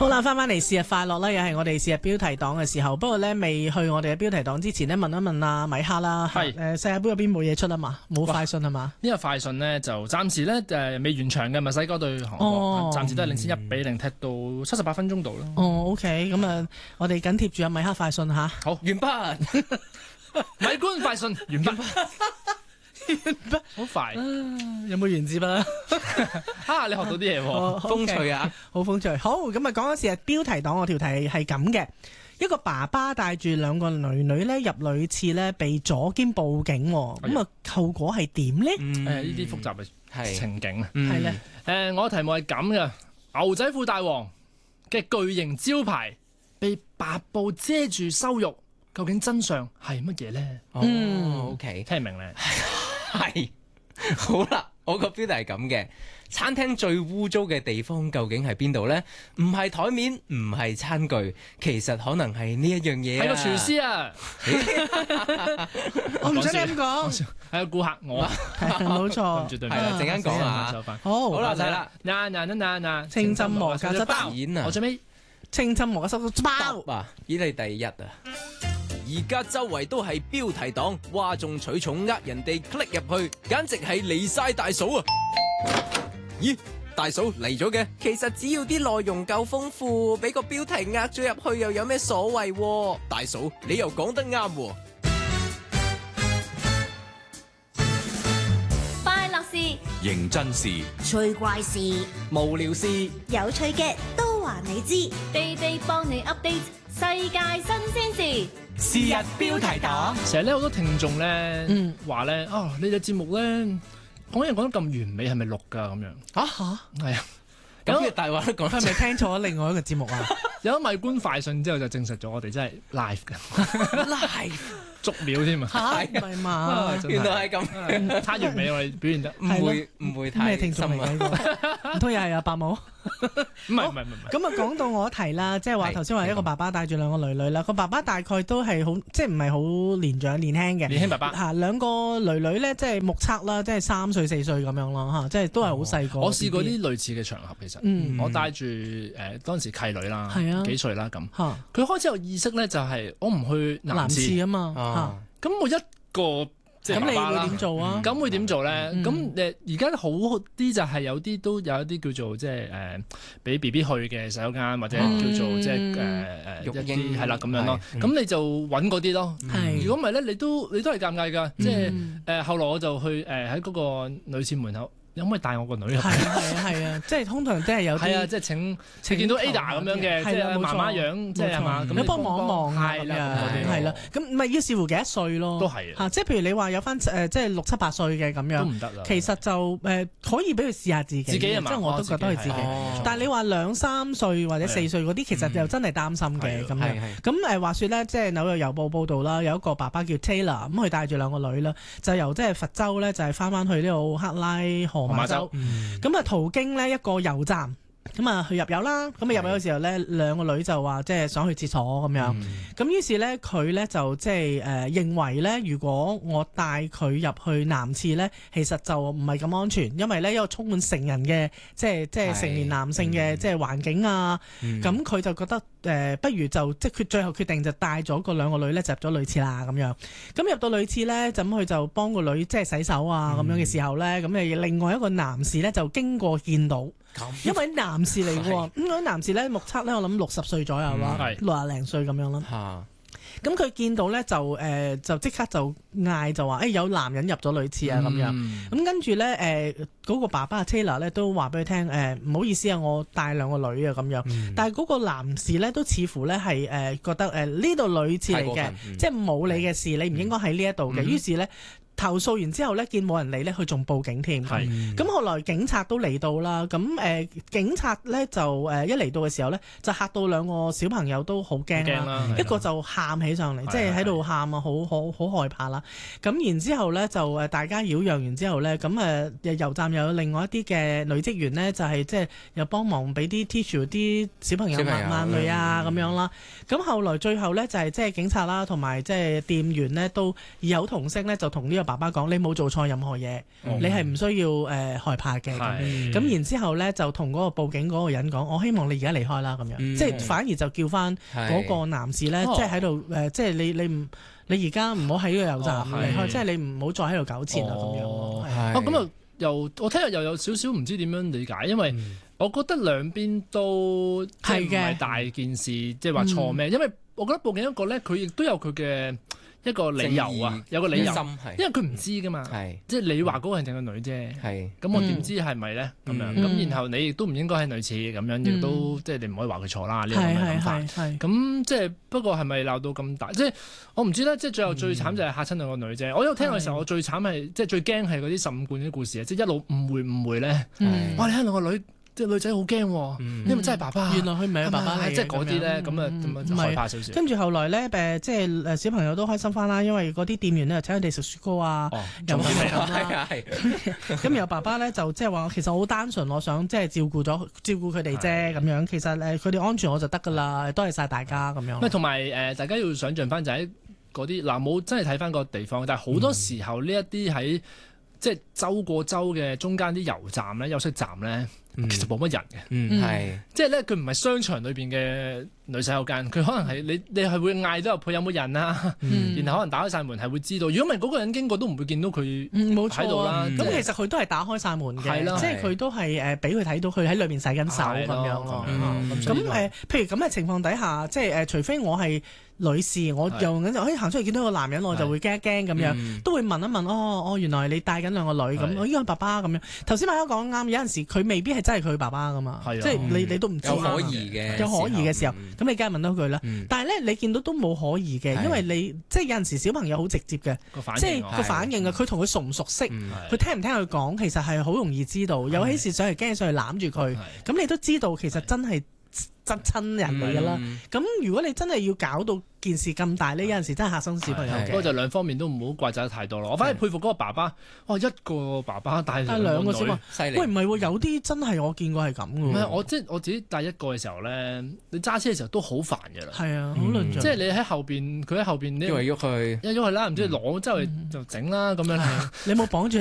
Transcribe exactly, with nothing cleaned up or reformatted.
好啦，翻返嚟是日快樂啦，又係我哋是日標題黨嘅時候。不過呢，未去我哋嘅標題黨之前呢，問一問阿米哈啦。 係誒，世界盃嗰邊冇嘢出啊嘛，冇快訊係嘛？ 呢個快訊呢，就暫時呢，誒未完場嘅墨西哥對韓國， 哦、 暫時都係領先一比零踢到七十八分鐘度咯。 哦 ，OK，咁啊，我哋緊貼住阿米哈快訊吓。 好，完畢。米官快訊完畢。好快， 有冇原子筆啊？ 啊，你學到啲嘢喎， 風趣啊，好風趣。好，咁啊，講嗰時係標題黨，我條題係咁嘅：一個爸爸帶住兩個女女咧入女廁咧，被阻兼報警，咁啊，後果係點呢？ 誒，呢啲複雜嘅情景啊， 係咧。 誒，我嘅題目係咁嘅：牛仔褲大王嘅巨型招牌被白布遮住羞辱，究竟真相係乜嘢咧？ 哦，OK， 聽唔明咧？ 係好啦，我個標題係咁嘅，餐廳最污糟嘅地方究竟係邊度呢？唔係台面，唔係餐具，其實可能係呢一樣嘢啊！ 係個廚師啊！ 我唔想你咁講， 係個顧客我， 冇錯， 絕對係啦，陣間講下。 好， 好啦，睇啦， 嗱嗱嗱嗱嗱， 清浸磨咖汁包， 演啊！ 我最尾清浸磨咖汁包啊！依你第一啊！而家周圍都係標題黨，嘩眾取寵，呃人哋 click 入去，簡直係離晒大嫂啊！咦，大嫂嚟咗嘅？其實只要啲內容夠豐富，俾個標題呃咗入去又有咩所謂？大嫂，你又講得啱喎！ 快樂事、 認真事、 趣怪事、 無聊事、 有趣嘅都話你知，地地幫你 update 世界新鮮事。 是日標題黨， 成日咧好多聽眾咧話咧啊，你哋節目咧講嘢講得咁完美，係咪錄㗎咁樣？ 啊嚇， 係啊， 咁嘅大話都講， 係咪聽錯咗另外一個節目啊？ 有咗米官快訊之後就證實咗我哋真係 live 嘅 live 逐秒添啊！ 嚇，唔係嘛？ 原來係咁， 太完美我哋表現得， 唔會唔會太咩聽眾嚟嘅呢個？唔通又係阿伯母？ 唔係唔係唔係。 咁啊，講到我提啦，即係話頭先話一個爸爸帶住兩個女女啦，個爸爸大概都係好，即係唔係好年長年輕嘅年輕爸爸嚇，兩個女女咧，即係目測啦，即係三歲四歲咁樣啦嚇，即係都係好細個。 我試過啲類似嘅場合，其實我帶住誒當時契女啦，幾歲啦咁，佢開始有意識咧，就係我唔去男廁啊嘛嚇，咁我一個。 咁你會點做啊？ 咁會點做咧？咁誒而家好啲就係有啲都有一啲叫做即係誒俾 B B 去嘅洗手間，或者叫做即係誒誒一啲係啦咁樣咯。咁你就揾嗰啲咯。如果唔係咧，你都你都係尷尬㗎。即係誒後來我就去誒喺嗰個女廁門口。有冇可以帶我個女入去？ 係啊係啊，即係通常都係有啲係啊，即係請請見到 Ada 咁樣嘅，即係媽媽樣，即係係嘛？咁你幫望一望係啦， 係啦。咁唔係要視乎幾多歲咯？ 都係嚇，即係譬如你話有翻誒，即係六七八歲嘅咁樣， 都唔得啦。 其實就誒可以俾佢試下自己， 自己係嘛？ 即係我都覺得係自己。但係你話兩三歲或者四歲嗰啲，其實又真係擔心嘅咁樣。咁誒話説咧，即係紐約郵報報導啦，有一個爸爸叫 Taylor，咁佢帶住兩個女啦，就由即係佛州咧，就係翻翻去呢個克拉荷馬州。咁啊，途經呢一個油站，咁啊去入油啦。咁啊入油嘅時候咧，兩個女就話即係想去廁所咁樣。咁於是咧，佢咧就即係誒認為咧，如果我帶佢入去男廁咧，其實就唔係咁安全，因為咧一個充滿成人嘅即係即係成年男性嘅即係環境啊。咁佢就覺得誒，不如就即係決最後決定就帶咗個兩個女咧就入咗女廁啦咁樣。咁入到女廁咧，咁佢就幫個女即係洗手啊咁樣嘅時候咧，咁誒另外一個男士咧就經過見到。因為男士嚟嘅喎，咁嗰啲男士咧目測咧，我諗六十歲左右啦，六廿零歲咁樣啦。咁佢見到咧就誒、呃、就即刻就嗌就話誒、欸、有男人入咗女廁啊咁樣。咁跟住咧誒嗰個爸爸 Taylor 咧都話俾佢聽誒唔好意思啊，我帶兩個女啊咁樣。嗯、但係嗰個男士咧都似乎咧係誒覺得誒呢度女廁嚟嘅，嗯、即係冇你嘅事，嗯、你唔應該喺呢一度嘅。嗯、於是咧。投訴完之後咧，見冇人理咧，佢仲報警添。咁是後來警察都嚟到啦。咁誒、呃，警察咧就誒、呃、一嚟到嘅時候咧，就嚇到兩個小朋友都好驚啦。一個就喊起上嚟，即係喺度喊啊，好好好害怕啦。咁然之後咧就誒大家擾攘完之後咧，咁誒油站又有另外一啲嘅女職員咧，就係即係又幫忙俾啲 tissue 啲小朋友抹眼淚啊咁、嗯、樣啦。咁後來最後咧就係即係警察啦，同埋即係店員咧都異口同聲咧就同呢個爸爸講，你冇做錯任何嘢， 嗯、 你係唔需要誒、呃、害怕嘅。咁咁然之後咧就同嗰個報警嗰個人講，我希望你而家離開啦咁樣，嗯、即係反而就叫翻嗰個男士咧，即係喺度誒，即係你你唔。你而家唔好喺呢個油站離開，即係你唔好再喺度糾纏啦咁樣。 哦，咁啊又我聽日又有少少唔知點樣理解，因為我覺得兩邊都即係唔係大件事，即係話錯咩？因為我覺得報警一個咧，佢亦都有佢嘅一個理由啊，有個理由，因為佢唔知噶嘛，即係你話嗰個係淨係個女啫，咁我點知係咪咧？咁樣咁，然後你亦都唔應該係類似咁樣，亦都即係你唔可以話佢錯啦。呢個咁嘅諗法，咁即係不過係咪鬧到咁大？即係我唔知咧。即係最後最慘就係嚇親兩個女啫。我有聽嘅時候，我最慘係即係最驚係嗰啲十五貫啲故事啊！即係一路誤會誤會咧，哇！你睇兩個女。即係女仔好驚喎，因為真係爸爸， 原來佢唔係爸爸嚟， 即係嗰啲咧，咁啊咁啊害怕少少。 跟住後來咧，誒即係誒小朋友都開心翻啦，因為嗰啲店員咧請佢哋食雪糕啊，又咁啦。咁有爸爸咧就即係話，其實我好單純，我想即係照顧咗照顧佢哋啫咁樣。其實誒佢哋安全我就得㗎啦，多謝晒大家咁樣。 唔係同埋誒，大家要想像翻就喺嗰啲嗱，冇真係睇翻個地方，但係好多時候呢一啲喺即係州過州嘅中間啲油站咧、休息站咧。其實冇乜人嘅， 嗯係， 即係咧佢唔係商場裏邊嘅女洗手間，佢可能係你你係會嗌到入去有冇人啊，嗯、然後可能打開晒門係會知道，如果唔係嗰個人經過都唔會見到佢喺度啦。咁、嗯、其實佢都係打開晒門嘅， 的即係佢都係誒俾佢睇到佢喺裏邊洗緊手咁樣。咁誒，譬如咁嘅情況底下，即係誒，除非我係女士，我又可以行出嚟見到個男人，我就會驚一驚咁樣，嗯、都會問一問哦哦，原來你帶緊兩個女咁，我依個係爸爸咁樣。頭先馬生講啱，有陣時佢未必係真係佢爸爸噶嘛，即係你你都唔知有可疑嘅， 有可疑嘅時候，咁你梗係問到佢啦。但係咧，你見到都冇可疑嘅，因為你即係有陣時小朋友好直接嘅，即係個反應啊，佢同佢熟唔熟悉，佢聽唔聽佢講，其實係好容易知道。有起事上嚟驚上嚟攬住佢，咁你都知道其實真係真親人嚟噶啦。咁如果你真係要搞到件事咁大呢，有陣時真係嚇親小朋友嘅。 不過就兩方面都唔好怪責得太多咯。我反而佩服嗰個爸爸，哇一個爸爸帶兩個小朋友， 犀利。喂唔係喎，有啲真係我見過係咁嘅喎。 唔係我即係我自己帶一個嘅時候咧，你揸車嘅時候都好煩嘅啦。 係啊，好論盡。 即係你喺後邊，佢喺後邊， 喐嚟喐去， 一喐去啦，唔知攞周圍就整啦咁樣。 你冇綁住